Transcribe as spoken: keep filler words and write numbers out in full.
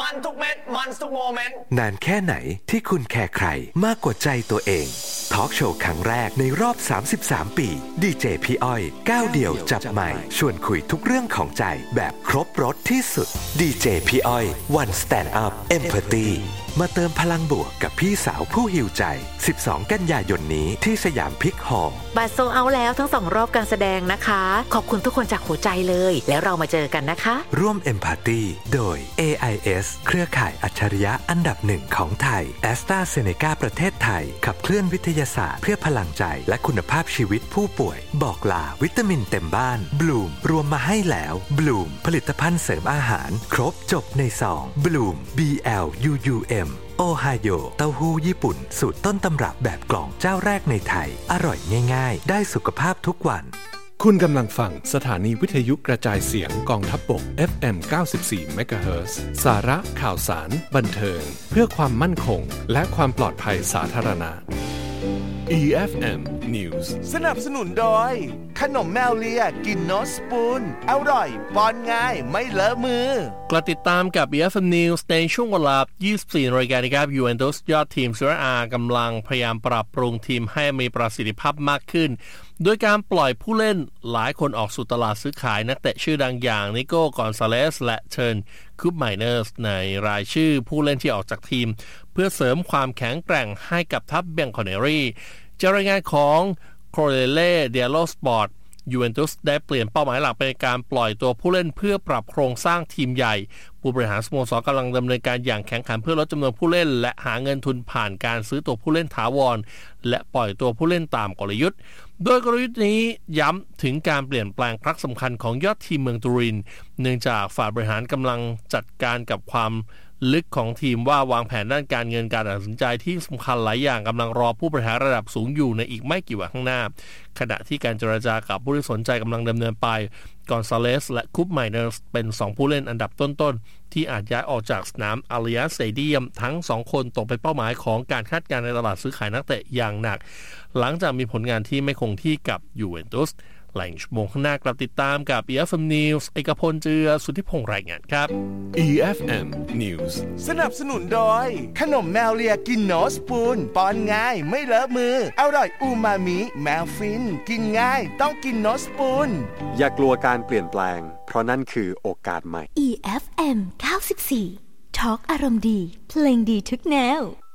มันทุกเม็ดมันทุกโมเมนต์นานแค่ไหนที่คุณแคร์ใครมากกว่าใจตัวเองทอล์กโชว์ครั้งแรกในรอบสามสิบสามปีดีเจพี่อ้อยก้าวเดี่ยวจับไมค์ชวนคุยทุกเรื่องของใจแบบครบรสที่สุดดีเจพี่อ้อย One Stand Up Empathy มาเติมพลังบวกกับพี่สาวผู้หิวใจสิบสองกันยายนนี้ที่สยามพิกฮอลล์บัตรโซลด์เอาท์แล้วทั้งสองรอบการแสดงนะคะขอบคุณทุกคนจากหัวใจเลยแล้วเรามาเจอกันนะคะร่วม Empathy โดย เอ ไอ เอส เครือข่ายอัจฉริยะอันดับหนึ่งของไทย AstraZeneca ประเทศไทยขับเคลื่อนวิทยาศาสตร์เพื่อพลังใจและคุณภาพชีวิตผู้ป่วยบอกลาวิตามินเต็มบ้านบลูมรวมมาให้แล้วบลูมผลิตภัณฑ์เสริมอาหารครบจบในซองบลูม บี แอล ยู ยู เอ็ม โอไฮโอเต้าหู้ญี่ปุ่นสูตรต้นตำรับแบบกล่องเจ้าแรกในไทยอร่อยง่ายๆได้สุขภาพทุกวันคุณกำลังฟังสถานีวิทยุกระจายเสียงกองทัพบก เอฟ เอ็ม เก้าสิบสี่ เมกะเฮิรตซ์ สาระข่าวสารบันเทิงเพื่อความมั่นคงและความปลอดภัยสาธารณะ อี เอฟ เอ็ม News สนับสนุนโดยขนมแมวเลียกินโนสปูนอร่อยป้อนง่ายไม่เลอะมือกลับติดตามกับ อี เอฟ เอ็ม News ในช่วงเวลา ยี่สิบสี่ นาฬิกานะครับ ยูเวนตุสยอดทีมซีเรีย A กำลังพยายามปรับปรุงทีมให้มีประสิทธิภาพมากขึ้นโดยการปล่อยผู้เล่นหลายคนออกสู่ตลาดซื้อขายนักเตะชื่อดังอย่างนิโก้กอนซาเลสและเชิญคูปไมเนอร์สในรายชื่อผู้เล่นที่ออกจากทีมเพื่อเสริมความแข็งแกร่งให้กับทัพเบียงคอนเนรี่จากรายงานของโคเรเล่เดียโลสปอร์ตยูเวนตุสได้เปลี่ยนเป้าหมายหลักเป็นการปล่อยตัวผู้เล่นเพื่อปรับโครงสร้างทีมใหญ่ผู้บริหารสโมสรกำลังดำเนินการอย่างแข็งขันเพื่อลดจำนวนผู้เล่นและหาเงินทุนผ่านการซื้อตัวผู้เล่นถาวรและปล่อยตัวผู้เล่นตามกลยุทธ์โดยกลยุทธ์นี้ย้ำถึงการเปลี่ยนแปลงครั้งสำคัญของยอดทีมเมืองตูรินเนื่องจากฝ่ายบริหารกำลังจัดการกับความลึกของทีมว่าวางแผนด้านการเงินการตัดสินใจที่สำคัญหลายอย่างกำลังรอผู้บริหารระดับสูงอยู่ในอีกไม่กี่วันข้างหน้าขณะที่การเจรจากับผู้ที่สนใจกำลังดำเนินไปกอนซาเลสและคูปไมเนอร์สเป็นสองผู้เล่นอันดับต้นๆที่อาจย้ายออกจากสนามอาริยัสสเตเดียมทั้งสองคนตกเป็นเป้าหมายของการคาดการณ์ในตลาดซื้อขายนักเตะอย่างหนักหลังจากมีผลงานที่ไม่คงที่กับยูเวนตุสหลายชั่วโมงข้างหน้ากลับติดตามกับ อี เอฟ เอ็ม News เอกพลเจือสุทธิพงษ์รายงานครับอี เอฟ เอ็ม News สนับสนุนโดยขนมแมวเลียกินโนสปูนป้อนง่ายไม่เลอะมืออร่อยอูมามิแมวฟินกินง่ายต้องกินโนสปูนอย่ากลัวการเปลี่ยนแปลงเพราะนั่นคือโอกาสใหม่อี เอฟ เอ็ม เก้าสิบสี่ ทอล์กอารมณ์ดีเพลงดีทุกแนว